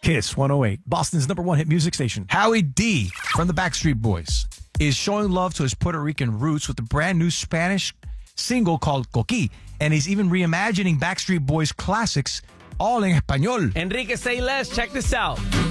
Kiss 108, Boston's #1 hit music station. Howie D from the Backstreet Boys is showing love to his Puerto Rican roots with a brand new Spanish single called Coquí. And he's even reimagining Backstreet Boys classics all in español. Enrique, say less. Check this out.